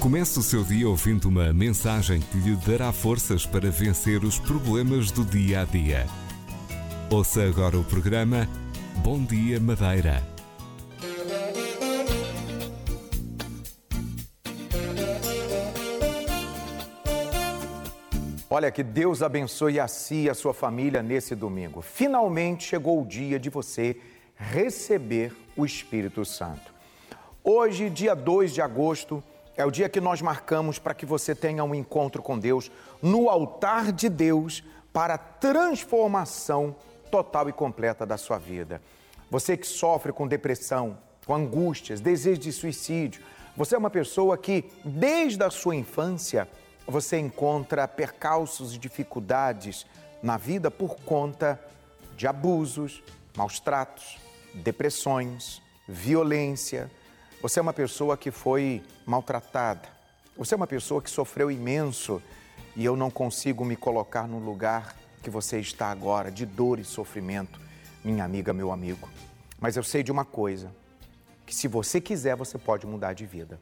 Comece o seu dia ouvindo uma mensagem que lhe dará forças para vencer os problemas do dia a dia. Ouça agora o programa Bom Dia Madeira. Olha, que Deus abençoe a si e a sua família nesse domingo. Finalmente chegou o dia de você receber o Espírito Santo. Hoje, dia 2 de agosto, é o dia que nós marcamos para que você tenha um encontro com Deus no altar de Deus para a transformação total e completa da sua vida. Você que sofre com depressão, com angústias, desejo de suicídio, você é uma pessoa que desde a sua infância você encontra percalços e dificuldades na vida por conta de abusos, maus tratos, depressões, violência. Você é uma pessoa que foi maltratada. Você é uma pessoa que sofreu imenso e eu não consigo me colocar no lugar que você está agora, de dor e sofrimento, minha amiga, meu amigo. Mas eu sei de uma coisa, que se você quiser, você pode mudar de vida.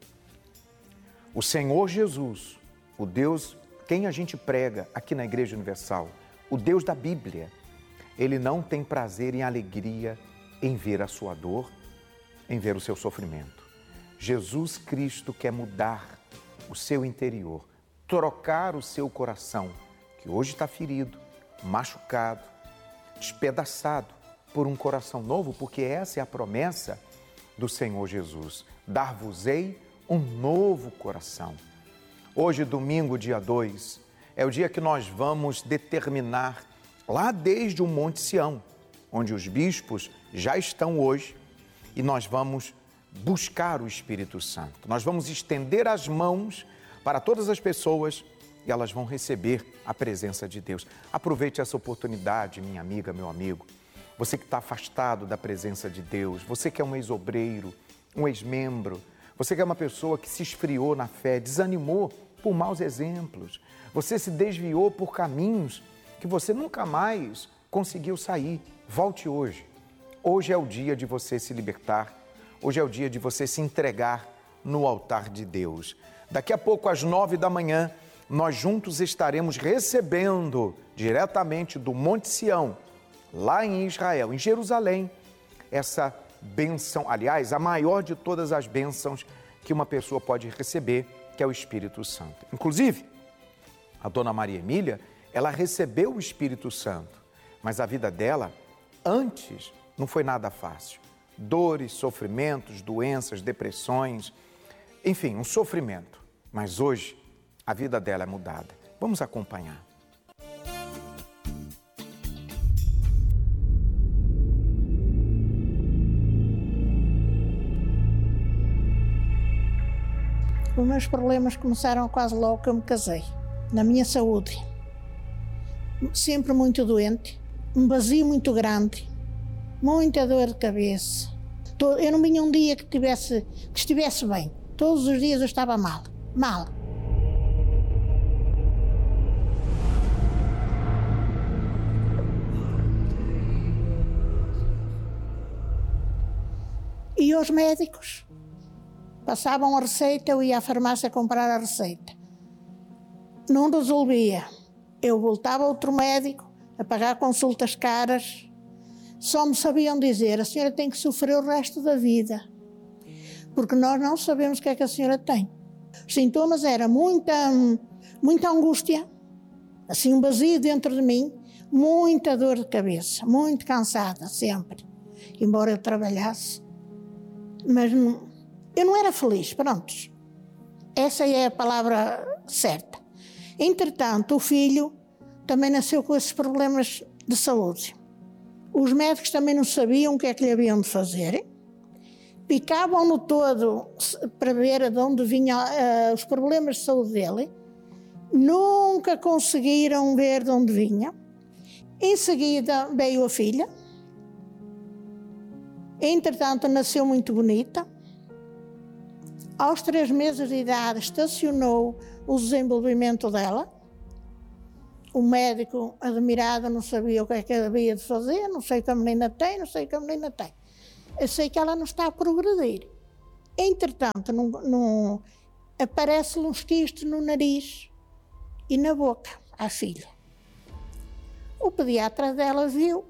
O Senhor Jesus, o Deus, quem a gente prega aqui na Igreja Universal, o Deus da Bíblia, Ele não tem prazer em alegria em ver a sua dor, em ver o seu sofrimento. Jesus Cristo quer mudar o seu interior, trocar o seu coração, que hoje está ferido, machucado, despedaçado, por um coração novo, porque essa é a promessa do Senhor Jesus. Dar-vos-ei um novo coração. Hoje, domingo, dia 2, é o dia que nós vamos determinar, lá desde o Monte Sião, onde os bispos já estão hoje, e nós vamos buscar o Espírito Santo. Nós vamos estender as mãos para todas as pessoas e elas vão receber a presença de Deus. Aproveite essa oportunidade, minha amiga, meu amigo. Você que está afastado da presença de Deus, você que é um ex-obreiro, um ex-membro, você que é uma pessoa que se esfriou na fé, desanimou por maus exemplos, você se desviou por caminhos que você nunca mais conseguiu sair. Volte hoje. Hoje é o dia de você se libertar. Hoje é o dia de você se entregar no altar de Deus. Daqui a pouco, às 9 da manhã, nós juntos estaremos recebendo diretamente do Monte Sião, lá em Israel, em Jerusalém, essa bênção, aliás, a maior de todas as bênçãos que uma pessoa pode receber, que é o Espírito Santo. Inclusive, a dona Maria Emília, ela recebeu o Espírito Santo, mas a vida dela, antes, não foi nada fácil. Dores, sofrimentos, doenças, depressões, enfim, um sofrimento. Mas hoje, a vida dela é mudada. Vamos acompanhar. Os meus problemas começaram quase logo que eu me casei, na minha saúde. Sempre muito doente, um vazio muito grande, muita dor de cabeça. Eu não vinha um dia que estivesse bem. Todos os dias eu estava mal. E os médicos passavam a receita, eu ia à farmácia comprar a receita. Não resolvia. Eu voltava a outro médico a pagar consultas caras. Só me sabiam dizer, a senhora tem que sofrer o resto da vida, porque nós não sabemos o que é que a senhora tem. Os sintomas eram muita angústia, assim um vazio dentro de mim, muita dor de cabeça, muito cansada sempre, embora eu trabalhasse. Mas eu não era feliz, pronto. Essa é a palavra certa. Entretanto, o filho também nasceu com esses problemas de saúde. Os médicos também não sabiam o que é que lhe haviam de fazer. Picavam-no todo para ver de onde vinham os problemas de saúde dele. Nunca conseguiram ver de onde vinha. Em seguida veio a filha. Entretanto, nasceu muito bonita. Aos 3 meses de idade, estacionou o desenvolvimento dela. O médico, admirado, não sabia o que é que havia de fazer, não sei o que a menina tem, Eu sei que ela não está a progredir. Entretanto, aparece-lhe uns quistos no nariz e na boca à filha. O pediatra dela viu